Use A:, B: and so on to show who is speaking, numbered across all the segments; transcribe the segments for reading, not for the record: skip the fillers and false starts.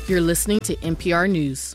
A: You're listening to NPR News.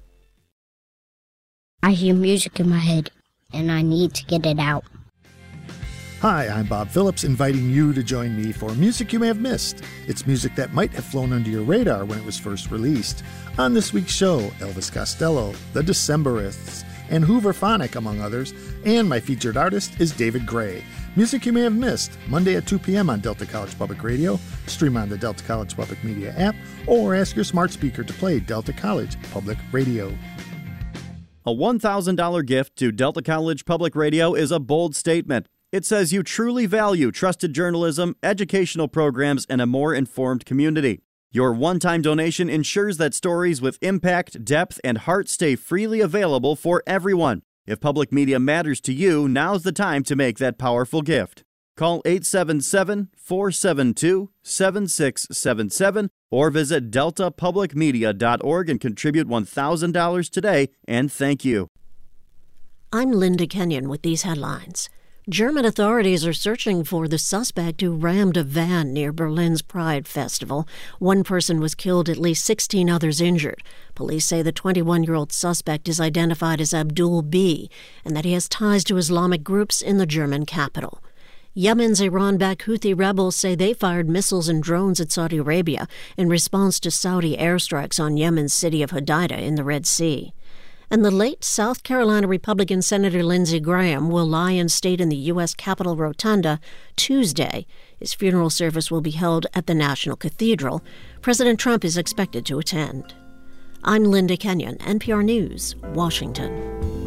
B: I hear music in my head, and I need to get it out.
C: Hi, I'm Bob Phillips, inviting you to join me for Music You May Have Missed. It's music that might have flown under your radar when it was first released. On this week's show, Elvis Costello, The Decemberists, and Hooverphonic, among others. And my featured artist is David Gray. Music You May Have Missed, Monday at 2 p.m. on Delta College Public Radio, stream on the Delta College Public Media app, or ask your smart speaker to play Delta College Public Radio.
D: A $1,000 gift to Delta College Public Radio is a bold statement. It says you truly value trusted journalism, educational programs, and a more informed community. Your one-time donation ensures that stories with impact, depth, and heart stay freely available for everyone. If public media matters to you, now's the time to make that powerful gift. Call 877-472-7677 or visit deltapublicmedia.org and contribute $1,000 today, and thank you.
E: I'm Linda Kenyon with these headlines. German authorities are searching for the suspect who rammed a van near Berlin's Pride Festival. One person was killed, at least 16 others injured. Police say the 21-year-old suspect is identified as Abdul B. and that he has ties to Islamic groups in the German capital. Yemen's Iran-backed Houthi rebels say they fired missiles and drones at Saudi Arabia in response to Saudi airstrikes on Yemen's city of Hodeidah in the Red Sea. And the late South Carolina Republican Senator Lindsey Graham will lie in state in the U.S. Capitol Rotunda Tuesday. His funeral service will be held at the National Cathedral. President Trump is expected to attend. I'm Linda Kenyon, NPR News, Washington.